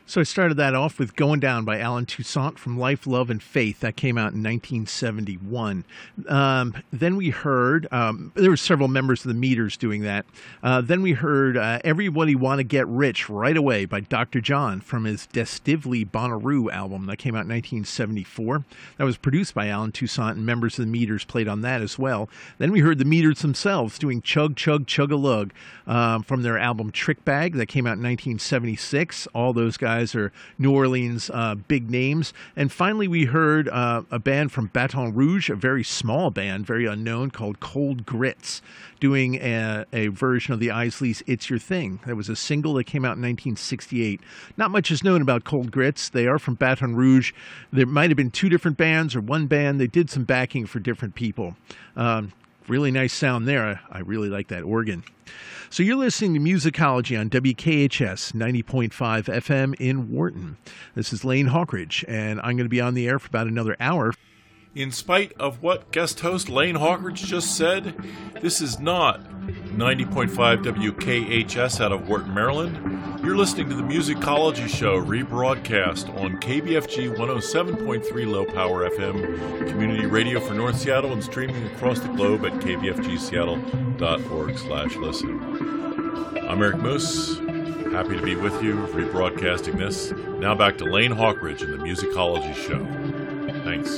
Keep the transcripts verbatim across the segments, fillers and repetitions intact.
So I started that off with Going Down by Alan Toussaint from Life, Love, and Faith. That came out in nineteen seventy-one. Um, then we heard, um, there were several members of the Meters doing that. Uh, then we heard uh, Everybody Want to Get Rich Right Away by Doctor John from his Destively Bonnaroo album. That came out in nineteen seventy-four. That was produced by Alan Toussaint, and members of the Meters played on that as well. Then we heard the Meters themselves doing Chug Chug Chug-a-Lug um, from their album Trick Bag. That came out in nineteen seventy-six. All those guys are New Orleans uh, big names. And finally, we heard uh, a band from Baton Rouge, a very small band, very unknown, called Cold Grits, doing a, a version of the Isleys' It's Your Thing. That was a single that came out in nineteen sixty-eight. Not much is known about Cold Grits. They are from Baton Rouge. There might have been two different bands or one band. They did some backing for different people. Um, really nice sound there. I really like that organ. So you're listening to Musicology on W K H S ninety point five F M in Wharton. This is Lane Hawkridge, and I'm going to be on the air for about another hour. In spite of what guest host Lane Hawkridge just said, this is not ninety point five W K H S out of Wharton, Maryland. You're listening to the Musicology Show, rebroadcast on K B F G one oh seven point three Low Power F M, community radio for North Seattle, and streaming across the globe at k b f g seattle dot org slash listen. I'm Eric Moose, happy to be with you, rebroadcasting this. Now back to Lane Hawkridge and the Musicology Show. Thanks.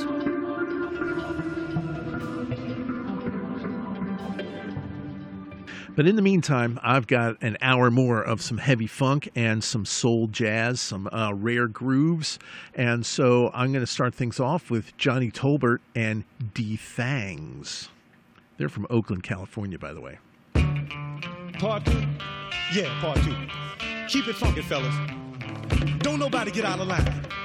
But in the meantime, I've got an hour more of some heavy funk and some soul jazz, some uh, rare grooves. And so I'm going to start things off with Johnny Tolbert and D-Fangs. They're from Oakland, California, by the way. Part two? Yeah, part two. Keep it funky, fellas. Don't nobody get out of line.